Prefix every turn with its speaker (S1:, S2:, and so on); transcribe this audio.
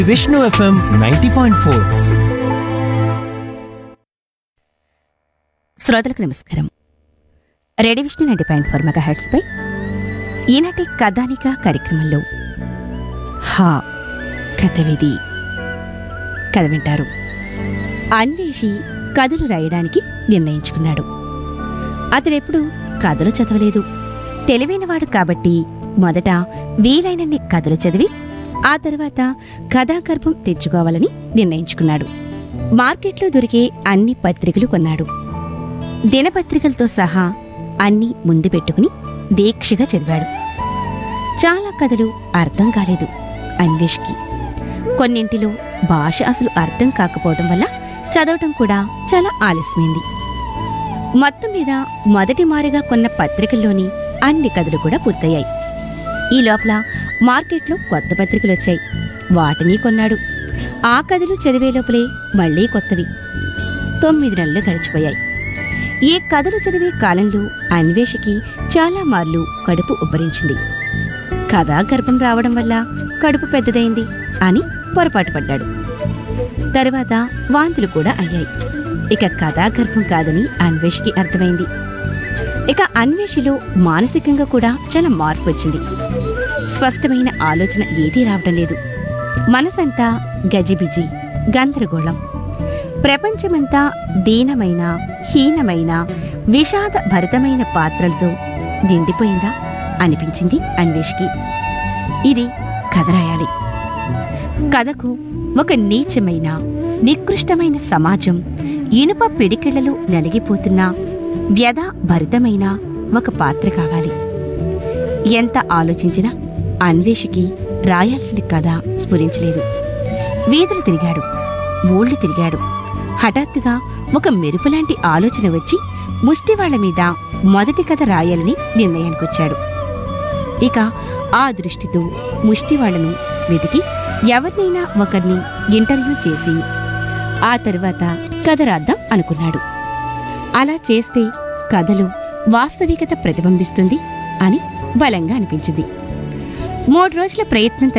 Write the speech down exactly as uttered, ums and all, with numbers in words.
S1: Vishnu FM ninety point four.
S2: శ్రోతలకు నమస్కారం. Radio Vishnu ninety point four mega hertz పై ఈనాటి కథానిక కార్యక్రమంలో హా కథ విధి కథ వింటారు. అన్వేషి కథలు రాయడానికి నిర్ణయించుకున్నాడు. అతడెప్పుడు కథలు చదవలేదు. తెలివైనవాడు కాబట్టి మొదట వీలైనన్ని కథలు చదివి ఆ తర్వాత కథాగర్భం తెచ్చుకోవాలని నిర్ణయించుకున్నాడు. మార్కెట్లో దొరికే అన్ని పత్రికలు కొన్నాడు. దినపత్రికలతో సహా అన్నీ ముందు పెట్టుకుని దీక్షగా చదివాడు. చాలా కథలు అర్థం కాలేదు అన్వేష్కి. కొన్నింటిలో భాష అసలు అర్థం కాకపోవడం వల్ల చదవటం కూడా చాలా ఆలస్యమైంది. మొత్తం మీద మొదటి మారుగా కొన్న పత్రికల్లోని అన్ని కథలు కూడా పూర్తయ్యాయి. ఈ లోపల మార్కెట్లో కొత్త పత్రికలు వచ్చాయి. వాటిని కొన్నాడు. ఆ కథలు చదివే లోపలే మళ్లీ కొత్తవి. తొమ్మిది నెలలు గడిచిపోయాయి. ఈ కథలు చదివే కాలంలో అన్వేషికి చాలా మార్లు కడుపు ఉబ్బరించింది. కథా గర్భం రావడం వల్ల కడుపు పెద్దదైంది అని పొరపాటు పడ్డాడు. తరువాత వాంతులు కూడా అయ్యాయి. ఇక కథా గర్భం కాదని అన్వేషికి అర్థమైంది. ఇక అన్వేషిలో మానసికంగా కూడా చాలా మార్పు వచ్చింది. స్పష్టమైన ఆలోచన ఏదీ రావడం లేదు. మనసంతా గజిబిజి, గందరగోళం. ప్రపంచమంతా దీనమైన, హీనమైన, విషాద భరితమైన పాత్రలతో నిండిపోయిందా అనిపించింది అన్వేష్కి. ఇది కథ రాయాలి. కథకు ఒక నీచమైన, నికృష్టమైన సమాజం ఇనుప పిడికిళ్లలో నలిగిపోతున్న వ్యధ భరితమైన ఒక పాత్ర కావాలి. ఎంత ఆలోచించినా అన్వేషికి రాయాల్సిన కథ స్ఫురించలేదు. వీధులు తిరిగాడు, ఊళ్ళు తిరిగాడు. హఠాత్తుగా ఒక మెరుపులాంటి ఆలోచన వచ్చి ముష్టివాళ్ల మీద మొదటి కథ రాయాలని నిర్ణయానికొచ్చాడు. ఇక ఆ దృష్టితో ముష్టివాళ్లను వెతికి ఎవరినైనా ఒకరిని ఇంటర్వ్యూ చేసి ఆ తరువాత కథ రాద్దాం అనుకున్నాడు. అలా చేస్తే కథలో వాస్తవికత ప్రతిబింబిస్తుంది అని బలంగా అనిపించింది. మూడు రోజుల ప్రయత్నం